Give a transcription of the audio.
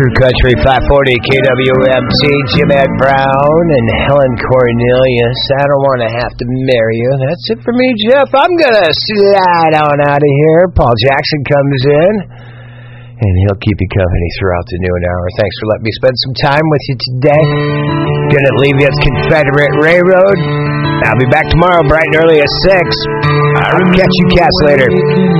True Country 540 KWMT, Jim Ed Brown and Helen Cornelius. I don't want to have to marry you. That's it for me, Jeff. I'm going to slide on out of here. Paul Jackson comes in, and he'll keep you company throughout the noon hour. Thanks for letting me spend some time with you today. Gonna leave you at Confederate Railroad. I'll be back tomorrow bright and early at 6. I'll catch you cats later.